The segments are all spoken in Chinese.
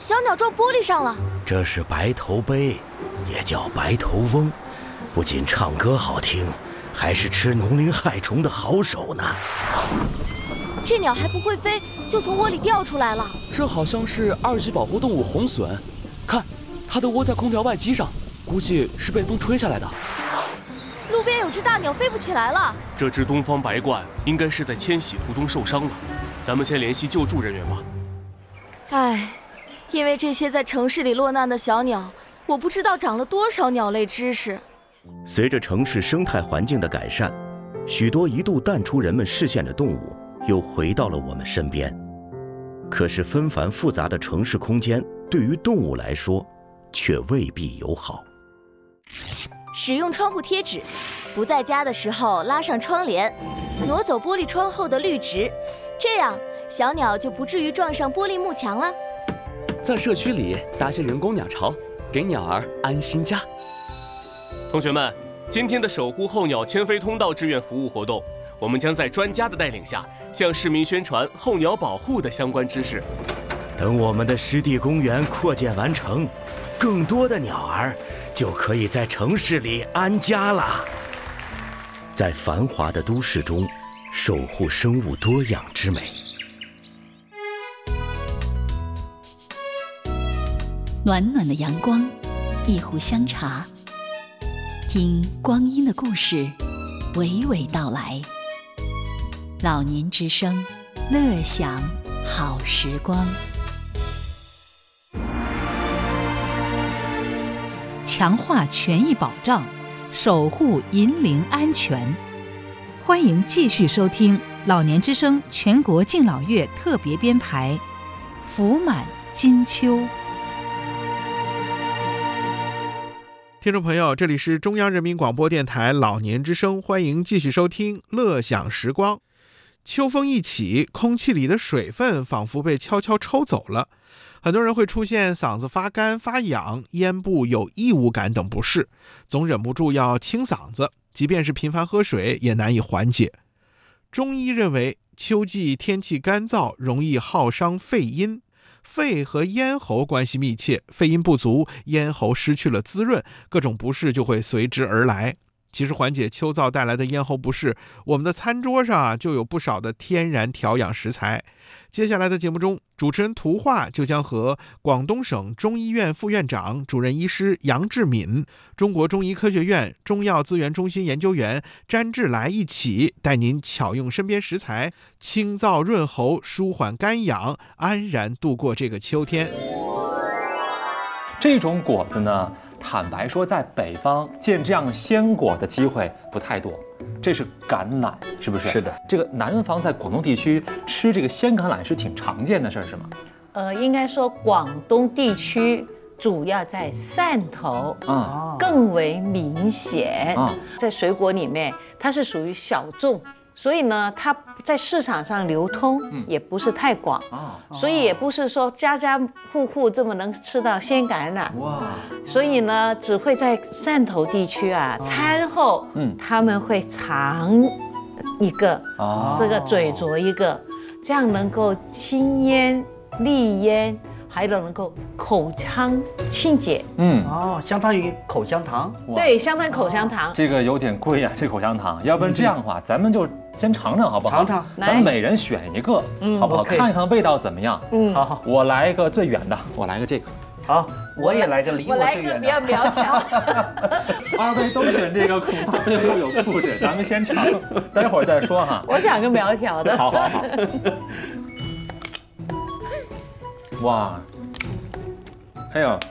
小鸟撞玻璃上了。 这是白头鹎，也叫白头翁，不仅唱歌好听，还是吃农林害虫的好手呢。 这鸟还不会飞，就从窝里掉出来了。 这好像是2级保护动物红隼，看，它的窝在空调外机上，估计是被风吹下来的。 路边有只大鸟飞不起来了。 这只东方白鹳应该是在迁徙途中受伤了，咱们先联系救助人员吧。 唉，因为这些在城市里落难的小鸟，我不知道长了多少鸟类知识。 随着城市生态环境的改善，许多一度淡出人们视线的动物又回到了我们身边。可是纷繁复杂的城市空间对于动物来说却未必友好。 使用窗户贴纸，不在家的时候拉上窗帘，挪走玻璃窗后的绿植，这样小鸟就不至于撞上玻璃幕墙了。 在社区里搭些人工鸟巢，给鸟儿安心家。 同学们，今天的守护候鸟迁飞通道志愿服务活动，我们将在专家的带领下，向市民宣传候鸟保护的相关知识。 等我们的湿地公园扩建完成，更多的鸟儿就可以在城市里安家了。在繁华的都市中，守护生物多样之美。 暖暖的阳光，一壶香茶，听光阴的故事娓娓道来。老年之声，乐享好时光。 强化权益保障，守护银龄安全。欢迎继续收听老年之声全国敬老月特别编排《福满金秋》。 听众朋友，这里是中央人民广播电台老年之声，欢迎继续收听《乐享时光》。秋风一起，空气里的水分仿佛被悄悄抽走了，很多人会出现嗓子发干、发痒、咽部有异物感等不适，总忍不住要清嗓子，即便是频繁喝水也难以缓解。中医认为，秋季天气干燥，容易耗伤肺阴。肺和咽喉关系密切，肺阴不足，咽喉失去了滋润，各种不适就会随之而来。其实缓解秋燥带来的咽喉不适，我们的餐桌上就有不少的天然调养食材。接下来的节目中，主持人涂化就将和广东省中医院副院长、主任医师杨志敏、中国中医科学院中药资源中心研究员詹志来一起，带您巧用身边食材，清燥润喉，舒缓干痒，安然度过这个秋天。 这种果子呢，坦白说，在北方见这样鲜果的机会不太多。这是橄榄，是不是？ 是的。 这个南方在广东地区吃这个鲜橄榄是挺常见的事儿，是吗？ 应该说广东地区主要在汕头，更为明显。在水果里面，它是属于小众。所以呢，它在市场上流通也不是太广，所以也不是说家家户户这么能吃到鲜橄榄。哇！所以呢，只会在汕头地区啊，餐后他们会尝一个，这个嘴啄一个，这样能够清咽利咽，还能够口腔清洁。 相当于口香糖。 对，相当于口香糖。 这个有点贵啊，这口香糖。要不然这样的话，咱们就先尝尝好不好？ 尝尝， 咱们每人选一个，好不好？看一看味道怎么样。 好， 我来一个最远的，我来一个这个。 好，我也来个离我最远的。 我来一个比较苗条。 二位都选这个，恐怕背后有故事。咱们先尝，待会儿再说哈。 我想个苗条的。 好。哇，哎呦，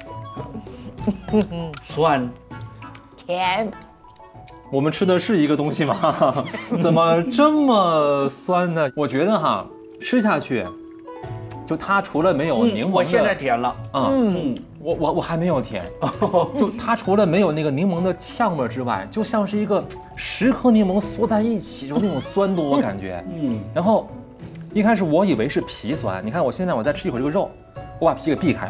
酸， 甜。 我们吃的是一个东西吗？怎么这么酸呢？我觉得哈，吃下去，就它除了没有柠檬的， 我现在甜了。 我还没有甜，就它除了没有那个柠檬的呛味之外，就像是一个10颗柠檬缩在一起，就那种酸度，我感觉。然后一开始我以为是皮酸，你看我现在再吃一口这个肉，我把皮给避开。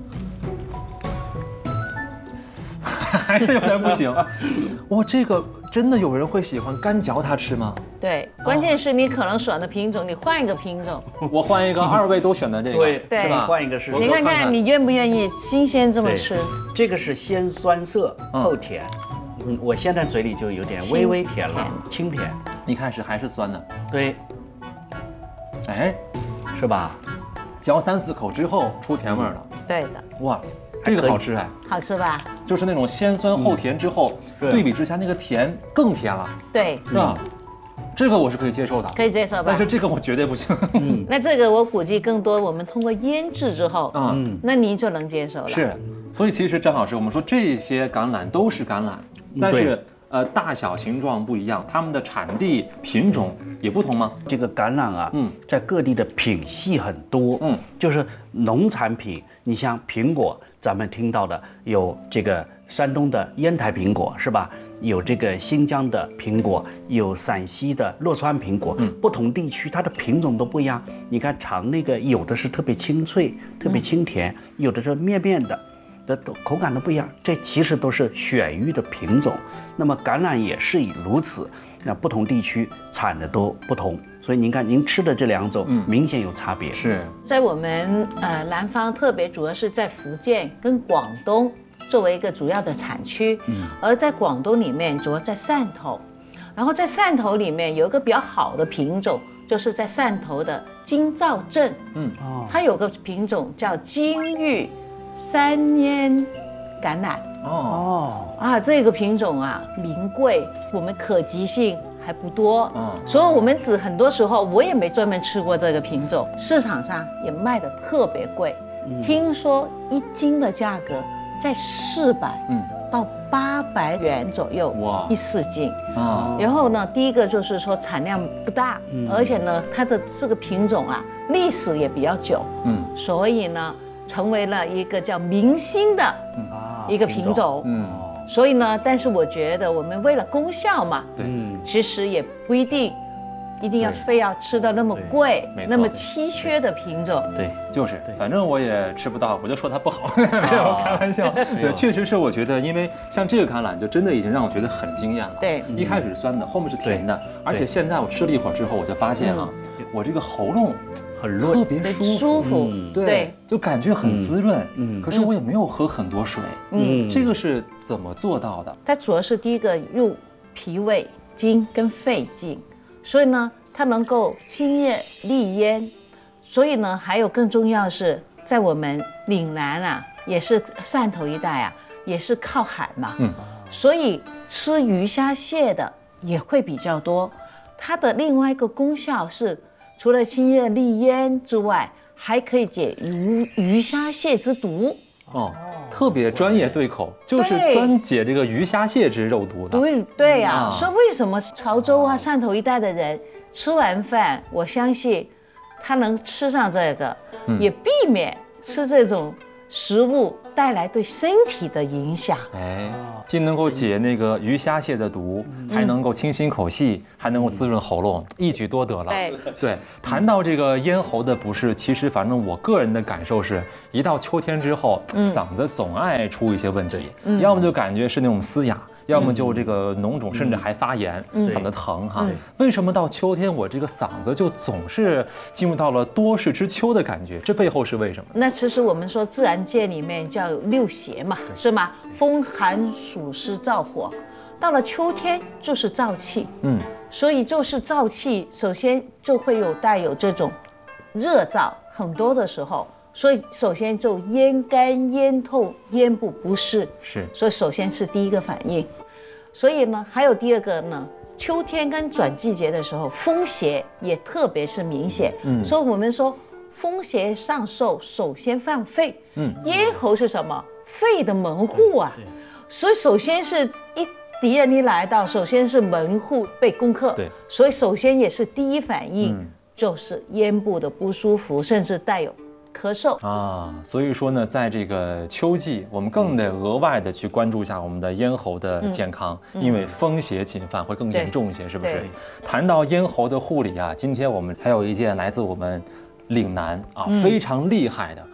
还是有点不行，哇，这个真的有人会喜欢干嚼它吃吗？ 对，关键是你可能选的品种，你换一个品种。 我换一个，二位都选的这个， 对， 是吧？ 换一个是。 你看看你愿不愿意新鲜这么吃？ 这个是先酸涩后甜，我现在嘴里就有点微微甜了，清甜。 一开始还是酸的， 对， 哎， 是吧？ 嚼3、4口之后出甜味了。 对的。 哇，这个好吃哎， 好吃吧？ 就是那种先酸后甜之后，对比之下那个甜更甜了， 对， 是吧？这个我是可以接受的， 可以接受吧？ 但是这个我绝对不行。 那这个我估计更多我们通过腌制之后，那您就能接受了。 是，所以其实张老师，我们说这些橄榄都是橄榄，但是大小形状不一样，它们的产地品种也不同吗？ 这个橄榄啊，在各地的品系很多，就是农产品，你像苹果，咱们听到的有这个山东的烟台苹果，是吧？有这个新疆的苹果，有陕西的洛川苹果，不同地区它的品种都不一样。你看尝那个，有的是特别清脆、特别清甜，有的是面面的。的口感都不一样，这其实都是选育的品种。那么橄榄也是如此，那不同地区产的都不同，所以您看您吃的这2种明显有差别。 是在我们南方，特别主要是在福建跟广东作为一个主要的产区，而在广东里面主要在汕头，然后在汕头里面有一个比较好的品种，就是在汕头的金兆镇，它有个品种叫金玉3烟橄榄这个品种啊名贵，我们可及性还不多，所以我们很多时候我也没专门吃过这个品种，市场上也卖的特别贵，听说1斤的价格在400到800元左右，哇，1/4斤然后呢，第一个就是说产量不大，而且呢，它的这个品种啊历史也比较久，所以呢。成为了一个叫明星的一个品种，所以呢，但是我觉得我们为了功效嘛，其实也不一定要非要吃到那么贵、那么稀缺的品种。 对，就是，反正我也吃不到，我就说它不好，没有开玩笑。对，确实是，我觉得，因为像这个橄榄，就真的已经让我觉得很惊艳了。 对， 一开始是酸的，后面是甜的，而且现在我吃了一会儿之后，我就发现啊，我这个喉咙。很润，特别舒服，对，就感觉很滋润。可是我也没有喝很多水。这个是怎么做到的？ 它主要是第一个入脾胃经跟肺经，所以呢，它能够清热利咽。所以呢，还有更重要的是，在我们岭南啊，也是汕头一带啊，也是靠海嘛，所以吃鱼虾蟹的也会比较多。它的另外一个功效是。除了清热利咽之外，还可以解鱼虾蟹之毒。 特别专业对口，就是专解这个鱼虾蟹之肉毒的。 对呀，所以为什么潮州啊、汕头一带的人吃完饭，我相信他能吃上这个，也避免吃这种食物带来对身体的影响。 既能够解那个鱼虾蟹的毒，还能够清新口气，还能够滋润喉咙，一举多得了。对，谈到这个咽喉的不适，其实反正我个人的感受是，一到秋天之后，嗓子总爱出一些问题，要么就感觉是那种嘶哑。要么就这个脓肿，甚至还发炎，嗓子疼哈。为什么到秋天我这个嗓子就总是进入到了多事之秋的感觉？这背后是为什么？ 那其实我们说自然界里面叫6邪嘛，是吗？风寒暑湿燥火，到了秋天就是燥气，所以就是燥气，首先就会带有这种热燥，很多的时候。所以首先就咽干、咽透、咽部不适，所以首先是第一个反应。所以呢，还有第二个呢，秋天跟转季节的时候，风邪也特别是明显。所以我们说风邪上受，首先犯肺。咽喉是什么？肺的门户啊。所以首先是敌人一来到，首先是门户被攻克。所以首先也是第一反应就是咽部的不舒服，甚至带有咳嗽所以说呢，在这个秋季，我们更得额外的去关注一下我们的咽喉的健康，因为风邪侵犯会更严重一些，是不是？谈到咽喉的护理啊，今天我们还有一件来自我们岭南非常厉害的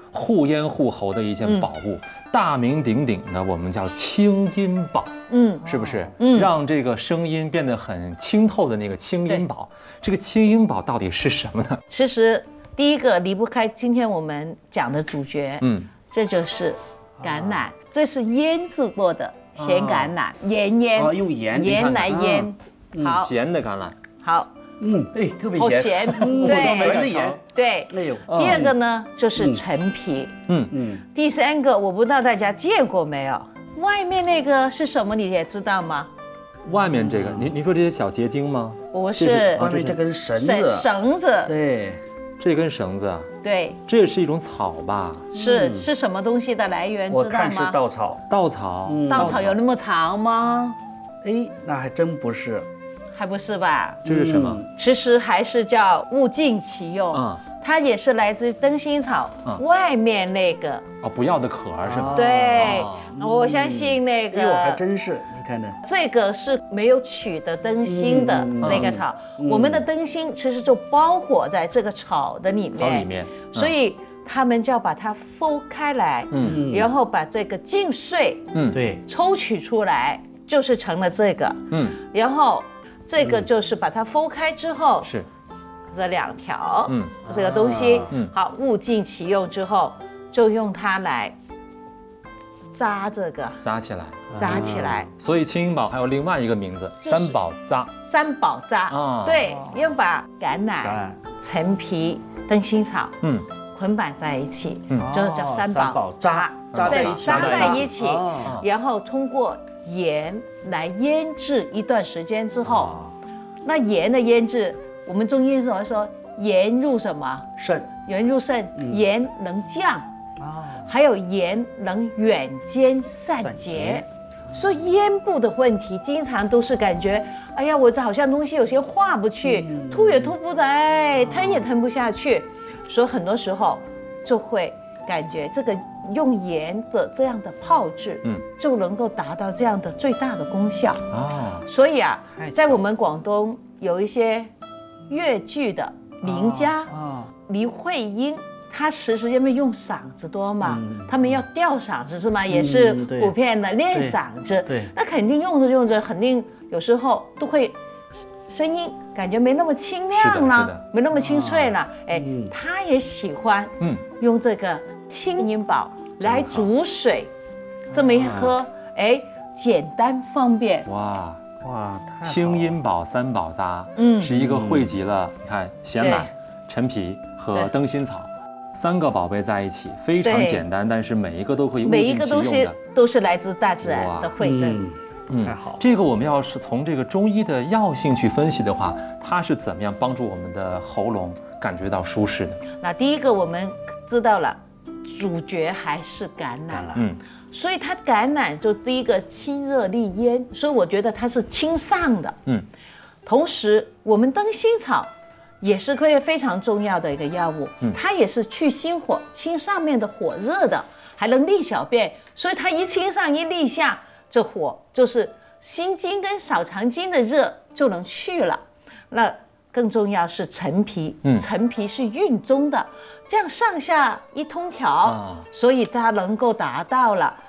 护咽护喉的一件宝物，大名鼎鼎的我们叫清音宝，是不是？让这个声音变得很清透的那个清音宝。这个清音宝到底是什么呢？ 其实第一个离不开今天我们讲的主角，这就是橄榄，这是腌制过的咸橄榄， 用盐来腌，好， 咸的橄榄， 好。 特别好咸， 对， 对。哎呦，第二个呢就是陈皮，第三个我不知道大家见过没有，外面那个是什么？你也知道吗？ 外面这个，你说这些小结晶吗？ 不是， 外面这根绳子， 绳子， 对， 这根绳子啊， 对， 这也是一种草吧？ 是什么东西的来源？知道吗？ 我看是稻草， 稻草有那么长吗？ 那还真不是。 还不是吧？ 这是什么？ 其实还是叫物尽其用它也是来自于灯芯草外面那个不要的壳是吗？ 对，我相信那个还真是，你看呢， 这个是没有取的灯芯的那个草，我们的灯芯其实就包裹在这个草的里面，所以他们就要把它剖开来，然后把这个茎穗对抽取出来，就是成了这个，然后。这个就是把它剖开之后， 是这两条，这个东西，好，物尽其用之后，就用它来扎这个， 扎起来。所以清音宝还有另外一个名字，三宝扎。 三宝扎，对，要把橄榄、陈皮、灯芯草，捆绑在一起，就是叫三宝扎， 扎在一起，然后通过盐来腌制一段时间之后，那盐的腌制，我们中医说盐入什么？ 肾。 盐入肾，盐能降，还有盐能远煎散结。所以咽部的问题，经常都是感觉，哎呀，我好像东西有些化不去，吐也吐不来，吞也吞不下去，所以很多时候就会感觉这个。用盐的这样的泡制，就能够达到这样的最大的功效所以在我们广东有一些粤剧的名家，黎慧英，她其实因为用嗓子多嘛，他们要吊嗓子是吗？也是普遍的练嗓子，那肯定用着，肯定有时候都会声音感觉没那么清亮了，没那么清脆了。她也喜欢用这个清音宝。来煮水，这么一喝，简单方便。 哇，清音宝三宝扎，是一个汇集了你看咸奶、陈皮和灯芯草3个宝贝在一起，非常简单，但是每一个都可以物尽其用的， 每一个都是来自大自然的馈赠。 太好。这个我们要是从这个中医的药性去分析的话，它是怎么样帮助我们的喉咙感觉到舒适的？ 那第一个我们知道了。主角还是橄榄了，所以它橄榄就第一个清热利咽，所以我觉得它是清上的，同时我们灯芯草也是非常重要的一个药物，它也是去心火、清上面的火热的，还能利小便，所以它一清上一利下，这火就是心经跟小肠经的热就能去了。那更重要是陈皮，陈皮是运中的。这样上下一通调，所以它能够达到了